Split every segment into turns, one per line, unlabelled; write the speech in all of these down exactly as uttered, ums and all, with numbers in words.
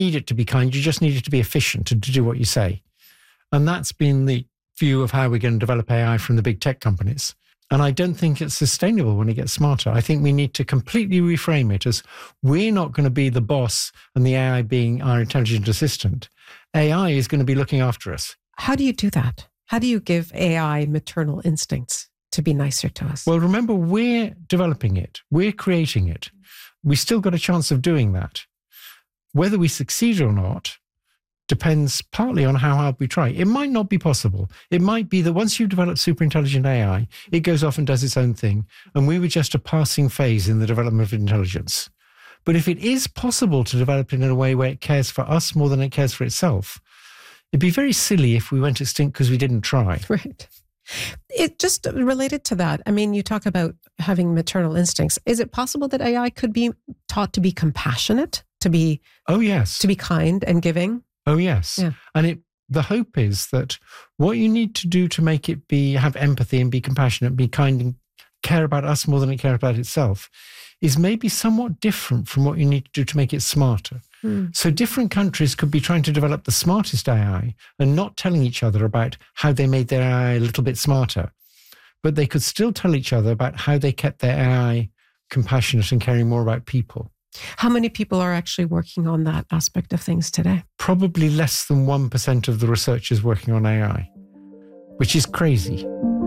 need it to be kind. You just need it to be efficient and to do what you say. And that's been the view of how we're going to develop A I from the big tech companies. And I don't think it's sustainable when it gets smarter. I think we need to completely reframe it as we're not going to be the boss and the A I being our intelligent assistant. A I is going to be looking after us.
How do you do that? How do you give A I maternal instincts to be nicer to us?
Well, remember, we're developing it. We're creating it. We still got a chance of doing that. Whether we succeed or not depends partly on how hard we try. It might not be possible. It might be that once you've developed super intelligent A I, it goes off and does its own thing, and we were just a passing phase in the development of intelligence. But if it is possible to develop it in a way where it cares for us more than it cares for itself, it'd be very silly if we went extinct because we didn't try.
Right. It just related to that. I mean, you talk about having maternal instincts. Is it possible that A I could be taught to be compassionate, to be
oh yes,
to be kind and giving?
Oh, yes.
Yeah.
And it, the hope is that what you need to do to make it be, have empathy and be compassionate, be kind and care about us more than it cares about itself is maybe somewhat different from what you need to do to make it smarter. Mm. So different countries could be trying to develop the smartest A I and not telling each other about how they made their A I a little bit smarter. But they could still tell each other about how they kept their A I compassionate and caring more about people.
How many people are actually working on that aspect of things today?
Probably less than one percent of the researchers working on A I, which is crazy.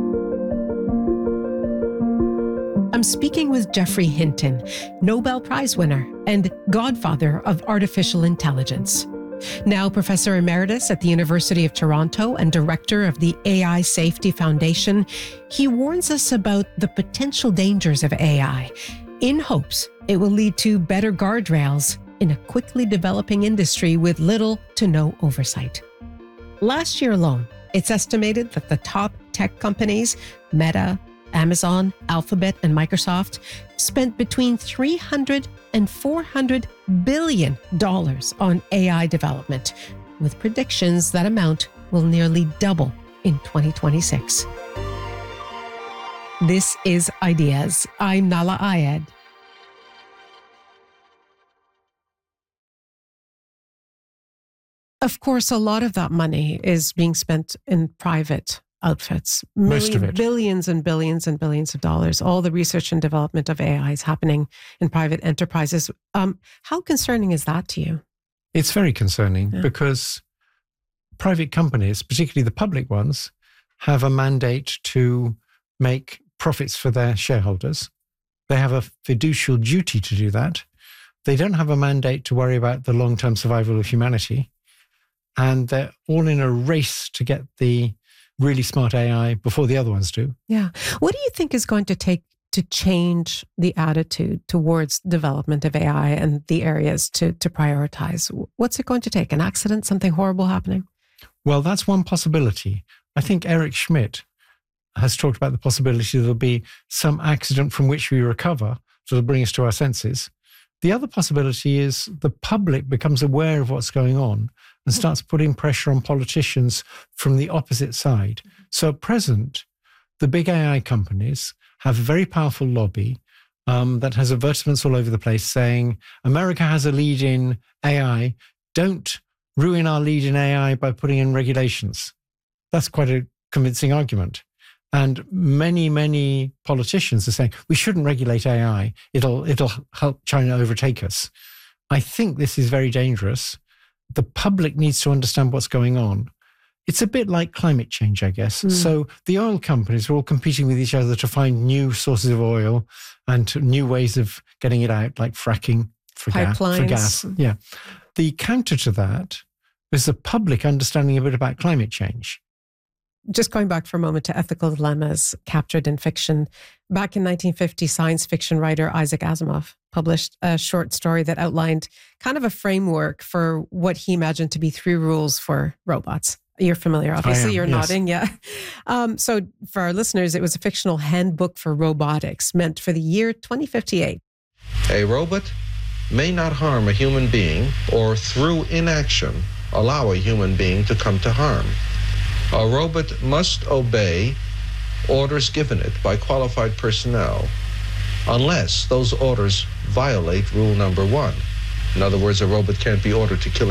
I'm speaking with Geoffrey Hinton, Nobel Prize winner and godfather of artificial intelligence. Now Professor Emeritus at the University of Toronto and Director of the A I Safety Foundation, he warns us about the potential dangers of A I in hopes it will lead to better guardrails in a quickly developing industry with little to no oversight. Last year alone, it's estimated that the top tech companies, Meta, Amazon, Alphabet, and Microsoft, spent between three hundred and four hundred billion dollars on A I development, with predictions that amount will nearly double in twenty twenty-six. This is Ideas. I'm Nahlah Ayed. Of course, a lot of that money is being spent in private outfits.
Most
Million,
of it.
Billions and billions and billions of dollars. All the research and development of A I is happening in private enterprises. Um, how concerning is that to you?
It's very concerning
Yeah.
because private companies, particularly the public ones, have a mandate to make profits for their shareholders. They have a fiducial duty to do that. They don't have a mandate to worry about the long-term survival of humanity. And they're all in a race to get the really smart A I before the other ones do.
Yeah. What do you think is going to take to change the attitude towards development of A I and the areas to, to prioritize? What's it going to take? An accident, something horrible happening?
Well, that's one possibility. I think Eric Schmidt has talked about the possibility there'll be some accident from which we recover that'll bring us to our senses. The other possibility is the public becomes aware of what's going on and starts putting pressure on politicians from the opposite side. So at present, the big A I companies have a very powerful lobby um, that has advertisements all over the place saying, America has a lead in A I. Don't ruin our lead in A I by putting in regulations. That's quite a convincing argument. And many, many politicians are saying, we shouldn't regulate A I. It'll, it'll help China overtake us. I think this is very dangerous. The public needs to understand what's going on. It's a bit like climate change, I guess. Mm. So the oil companies are all competing with each other to find new sources of oil and new ways of getting it out, like fracking for, ga- for gas. Yeah. The counter to that is the public understanding a bit about climate change.
Just going back for a moment to ethical dilemmas captured in fiction. Back in nineteen fifty, science fiction writer Isaac Asimov published a short story that outlined kind of a framework for what he imagined to be three rules for robots. You're familiar, obviously.
am,
You're
yes.
nodding, yeah. Um, so for our listeners, it was a fictional handbook for robotics meant for the year twenty fifty-eight.
A robot may not harm a human being or through inaction allow a human being to come to harm. A robot must obey orders given it by qualified personnel unless those orders violate rule number one. In other words, a robot can't be ordered to kill